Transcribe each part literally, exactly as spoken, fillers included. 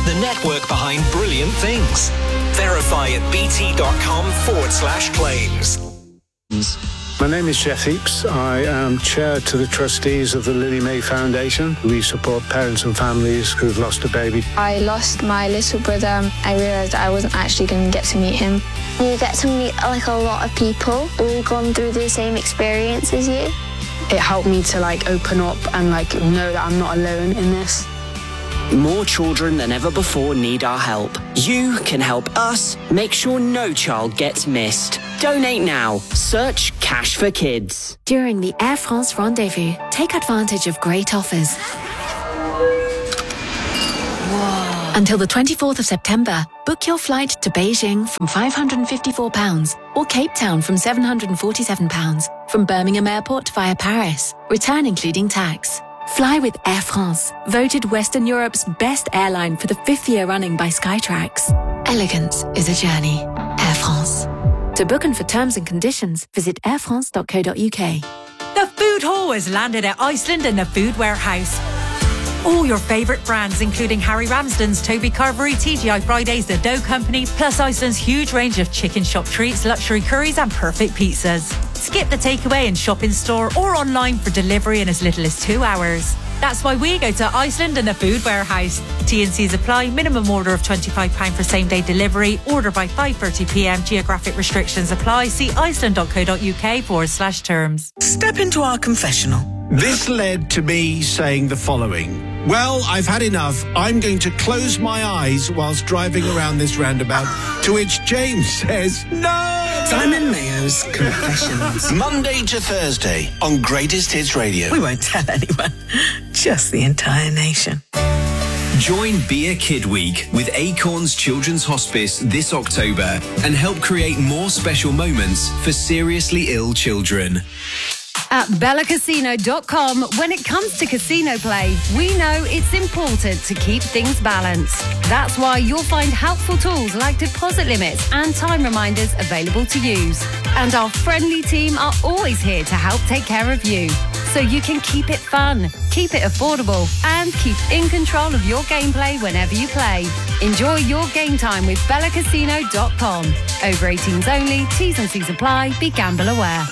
the network behind brilliant things. Verify at bt.com forward slash claims. My name is Jeff Heaps. I am chair to the trustees of the Lily May Foundation. We support parents and families who've lost a baby. I lost my little brother. I realised I wasn't actually going to get to meet him. You get to meet like a lot of people all gone through the same experience as you. It helped me to like open up and like know that I'm not alone in this. More children than ever before need our help. You can help us make sure no child gets missed. Donate now. Search Cash for Kids. During the Air France Rendezvous, take advantage of great offers. Whoa. Until the twenty-fourth of September, book your flight to Beijing from five hundred fifty-four pounds or Cape Town from seven hundred forty-seven pounds. From Birmingham Airport via Paris. Return including tax. Fly with Air France, voted Western Europe's best airline for the fifth year running by Skytrax. Elegance is a journey. Air France. To book and for terms and conditions, visit air france dot co dot uk. The food hall has landed at Iceland in the Food Warehouse. All your favourite brands, including Harry Ramsden's, Toby Carvery, T G I Fridays, The Dough Company, plus Iceland's huge range of chicken shop treats, luxury curries and perfect pizzas. Skip the takeaway and shop in store or online for delivery in as little as two hours. That's why we go to Iceland and the Food Warehouse. T and C's apply. Minimum order of twenty-five pounds for same day delivery. Order by five thirty p m. Geographic restrictions apply. See iceland dot co dot uk forward slash terms. Step into our confessional. This led to me saying the following. Well, I've had enough. I'm going to close my eyes whilst driving around this roundabout. To which James says, no! Simon Mayo's Confessions. Monday to Thursday on Greatest Hits Radio. We won't tell anyone, just the entire nation. Join Be a Kid Week with Acorns Children's Hospice this October and help create more special moments for seriously ill children. At Bella Casino dot com, when it comes to casino play, we know it's important to keep things balanced. That's why you'll find helpful tools like deposit limits and time reminders available to use. And our friendly team are always here to help take care of you, so you can keep it fun, keep it affordable, and keep in control of your gameplay whenever you play. Enjoy your game time with Bella Casino dot com. Over eighteens only, T's and C's apply, be gamble aware.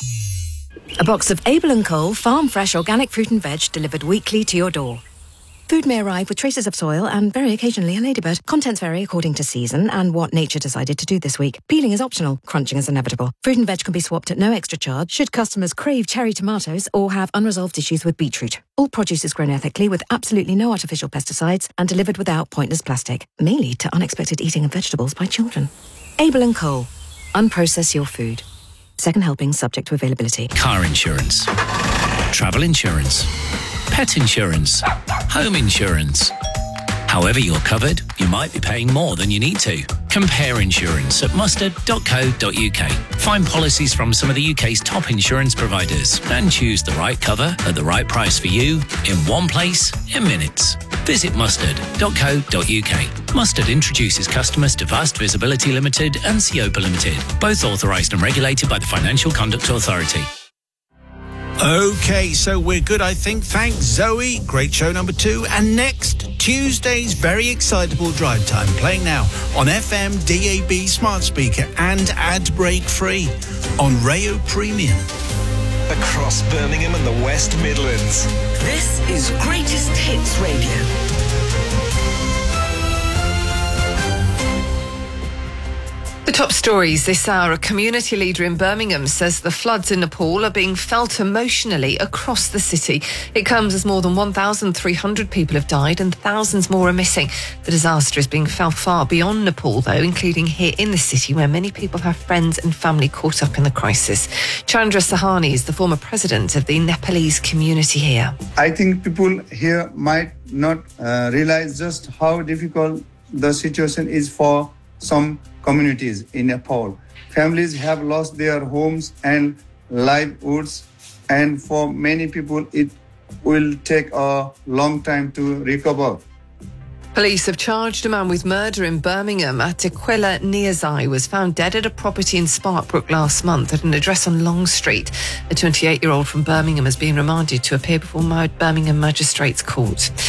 A box of Abel and Cole farm fresh organic fruit and veg delivered weekly to your door. Food may arrive with traces of soil and very occasionally a ladybird. Contents vary according to season and what nature decided to do this week. Peeling is optional, crunching is inevitable. Fruit and veg can be swapped at no extra charge should customers crave cherry tomatoes or have unresolved issues with beetroot. All produce is grown ethically with absolutely no artificial pesticides and delivered without pointless plastic. May lead to unexpected eating of vegetables by children. Abel and Cole. Unprocess your food. Second helping subject to availability. Car insurance, travel insurance, pet insurance, home insurance. However you're covered, you might be paying more than you need to. Compare insurance at mustard dot co dot uk. Find policies from some of the U K's top insurance providers and choose the right cover at the right price for you in one place in minutes. Visit mustard dot co dot uk. Mustard introduces customers to Vast Visibility Limited and Seopa Limited, both authorised and regulated by the Financial Conduct Authority. Okay, so we're good, I think. Thanks, Zoe. Great show number two. And next, Tuesday's very excitable drive time, playing now on F M, D A B, smart speaker, and ad break free on Rayo Premium. Across Birmingham and the West Midlands. This is Greatest Hits Radio. The top stories this hour. A community leader in Birmingham says the floods in Nepal are being felt emotionally across the city. It comes as more than one thousand three hundred people have died and thousands more are missing. The disaster is being felt far beyond Nepal, though, including here in the city, where many people have friends and family caught up in the crisis. Chandra Sahani is the former president of the Nepalese community here. I think people here might not uh, realize just how difficult the situation is for some communities in Nepal. Families have lost their homes and livelihoods, and for many people it will take a long time to recover. Police have charged a man with murder in Birmingham. Atiquila Niazai was found dead at a property in Sparkbrook last month at an address on Long Street. A twenty-eight-year-old from Birmingham has been remanded to appear before Birmingham Magistrates Court.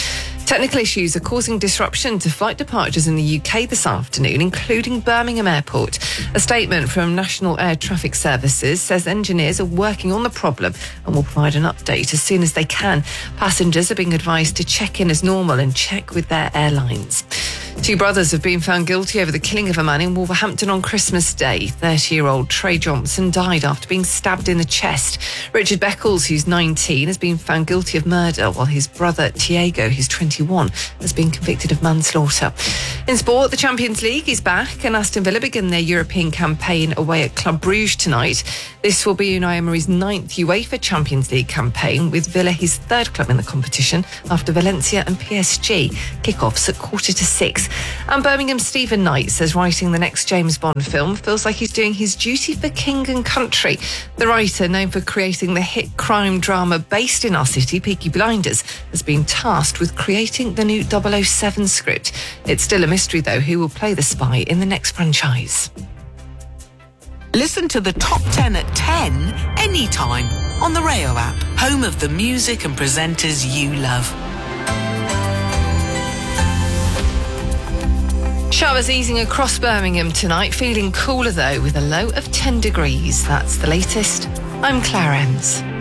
Technical issues are causing disruption to flight departures in the U K this afternoon, including Birmingham Airport. A statement from National Air Traffic Services says engineers are working on the problem and will provide an update as soon as they can. Passengers are being advised to check in as normal and check with their airlines. Two brothers have been found guilty over the killing of a man in Wolverhampton on Christmas Day. thirty-year-old Trey Johnson died after being stabbed in the chest. Richard Beckles, who's nineteen, has been found guilty of murder, while his brother Tiago, who's twenty-one, has been convicted of manslaughter. In sport, the Champions League is back and Aston Villa begin their European campaign away at Club Brugge tonight. This will be Unai Emery's ninth UEFA Champions League campaign, with Villa his third club in the competition after Valencia and P S G. Kick-offs at quarter to six. And Birmingham's Stephen Knight says writing the next James Bond film feels like he's doing his duty for king and country. The writer, known for creating the hit crime drama based in our city, Peaky Blinders, has been tasked with creating the new double oh seven script. It's still a mystery, though, who will play the spy in the next franchise. Listen to the top ten at ten anytime on the Rayo app, home of the music and presenters you love. Showers easing across Birmingham tonight, feeling cooler though with a low of ten degrees. That's the latest. I'm Claire Ems.